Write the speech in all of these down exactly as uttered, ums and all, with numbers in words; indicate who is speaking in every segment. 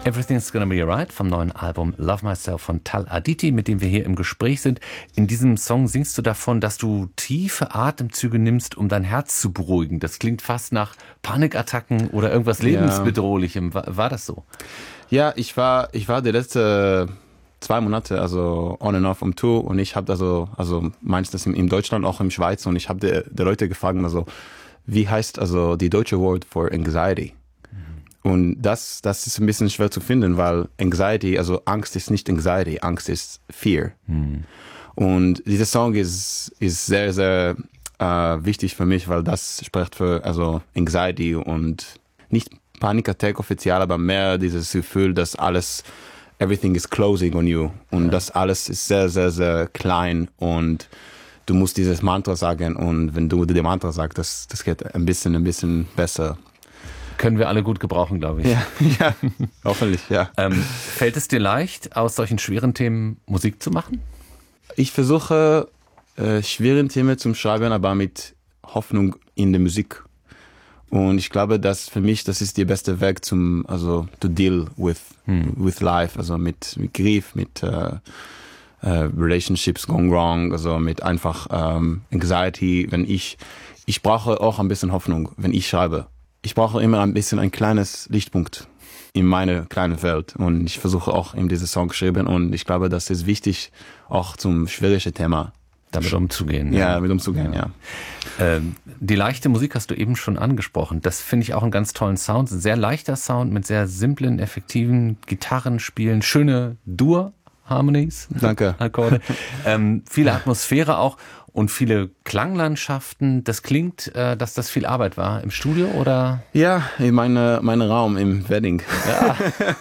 Speaker 1: Everything's Gonna Be Alright vom neuen Album Love Myself von Tal Aditi, mit dem wir hier im Gespräch sind. In diesem Song singst du davon, dass du tiefe Atemzüge nimmst, um dein Herz zu beruhigen. Das klingt fast nach Panikattacken oder irgendwas Lebensbedrohlichem. War, war das so?
Speaker 2: Ja, ich war, ich war die letzten zwei Monate, also on and off um Tour, und ich habe also, also meistens in, in Deutschland, auch in Schweiz, und ich habe die, die Leute gefragt, also wie heißt also die deutsche Wort for Anxiety? Und das, das ist ein bisschen schwer zu finden, weil Anxiety, also Angst ist nicht Anxiety, Angst ist Fear. Hm. Und dieser Song ist, ist sehr, sehr äh, wichtig für mich, weil das spricht für also Anxiety und nicht Panikattack offiziell, aber mehr dieses Gefühl, dass alles, everything is closing on you. Und ja. das alles ist sehr, sehr, sehr klein, und du musst dieses Mantra sagen, und wenn du die Mantra sagst, das, das geht ein bisschen, ein bisschen besser.
Speaker 1: Können wir alle gut gebrauchen, glaube ich.
Speaker 2: Ja, ja, hoffentlich, ja.
Speaker 1: Ähm, fällt es dir leicht, aus solchen schweren Themen Musik zu machen?
Speaker 2: Ich versuche, äh, schwere Themen zu schreiben, aber mit Hoffnung in der Musik. Und ich glaube, dass für mich, das ist der beste Weg zum, also, to deal with, hm. with life, also mit, mit Grief, mit äh, äh, Relationships gone wrong, also mit einfach ähm, Anxiety. Wenn ich, ich brauche auch ein bisschen Hoffnung, wenn ich schreibe. Ich brauche immer ein bisschen ein kleines Lichtpunkt in meine kleine Welt, und ich versuche auch in diese Song geschrieben, und ich glaube, das ist wichtig, auch zum schwierigen Thema
Speaker 1: damit umzugehen.
Speaker 2: Ja, ja. damit umzugehen, ja.
Speaker 1: ja. Ähm, die leichte Musik hast du eben schon angesprochen. Das finde ich auch einen ganz tollen Sound. Ein sehr leichter Sound mit sehr simplen, effektiven Gitarrenspielen, schöne Dur-Harmonies.
Speaker 2: Danke.
Speaker 1: Akkorde. ähm, viele Atmosphäre auch. Und viele Klanglandschaften. Das klingt, äh, dass das viel Arbeit war im Studio, oder?
Speaker 2: Ja, in meinem meine Raum im Wedding. Ja,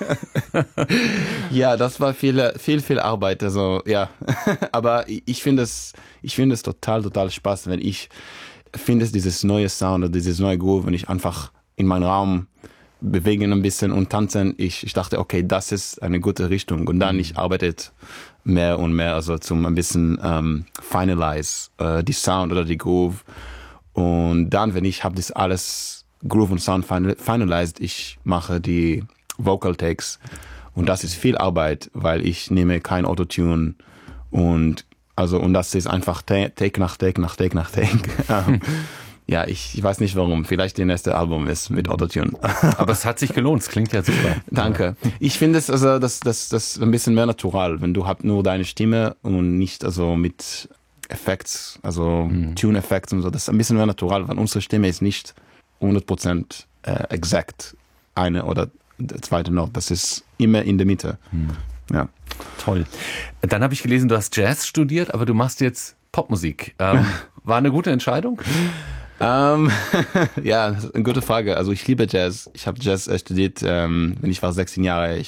Speaker 2: ja, das war viel, viel, viel Arbeit. Also ja, aber ich finde es, ich finde es total, total Spaß, wenn ich finde es dieses neue Sound oder dieses neue Groove, wenn ich einfach in meinem Raum bewegen ein bisschen und tanzen. Ich, ich dachte, okay, das ist eine gute Richtung. Und dann ich arbeite mehr und mehr, also zum ein bisschen ähm, finalize äh, die Sound oder die Groove. Und dann, wenn ich habe das alles Groove und Sound finalized, ich mache die Vocal Takes, und das ist viel Arbeit, weil ich nehme kein Autotune, und also und das ist einfach Take nach Take nach Take nach Take. um, Ja, ich, ich weiß nicht warum. Vielleicht das nächste Album ist mit Autotune.
Speaker 1: Aber es hat sich gelohnt. Es klingt ja super.
Speaker 2: Danke. Ich finde es also das das das ein bisschen mehr natural, wenn du hast nur deine Stimme und nicht also mit Effekts, also mhm. Tune-Effekts und so. Das ist ein bisschen mehr natural, weil unsere Stimme ist nicht hundert Prozent äh, exakt eine oder der zweite Note. Das ist immer in der Mitte. Mhm. Ja.
Speaker 1: Toll. Dann habe ich gelesen, du hast Jazz studiert, aber du machst jetzt Popmusik. Ähm, war eine gute Entscheidung?
Speaker 2: Um, ja, eine gute Frage. Also ich liebe Jazz. Ich habe Jazz studiert, ähm, wenn ich war sechzehn Jahre. Ich